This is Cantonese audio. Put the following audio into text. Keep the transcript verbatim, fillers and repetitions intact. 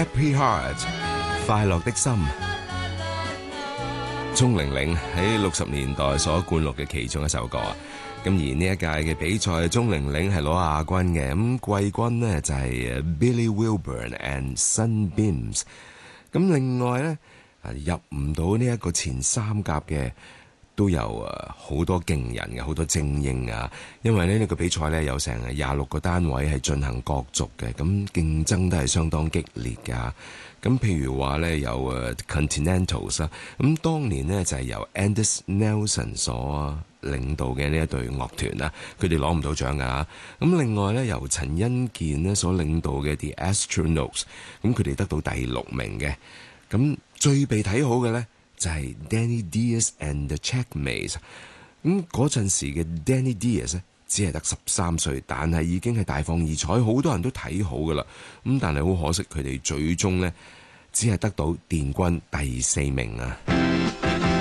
Happy Heart 快樂的心。鍾玲玲喺六十年代所灌錄嘅其中一首歌啊，咁而呢一屆嘅比賽，鍾玲玲係攞亞軍嘅，咁季軍呢就係 Billy Wilburn and Sunbeams。咁另外呢，入唔到呢一個前三甲嘅都有誒好多勁人嘅，好多精英啊！因為咧呢個比賽咧有成廿六個單位係進行角逐嘅，咁競爭都係相當激烈㗎。咁譬如話咧有誒 Continentals 啊，咁當年呢就係由 Anders Nelson 所領導嘅呢一隊樂團啦，佢哋攞唔到獎㗎。咁另外咧由陳欣健呢所領導嘅 The Astronauts，咁佢哋得到第六名嘅。咁最被睇好嘅咧就係 Danny Diaz and the Checkmates。咁嗰陣時嘅 Danny Diaz 咧，只係得十三歲，但係已經係大放異彩，好多人都睇好噶啦。咁但係好可惜，佢哋最終咧只係得到殿軍第四名啊。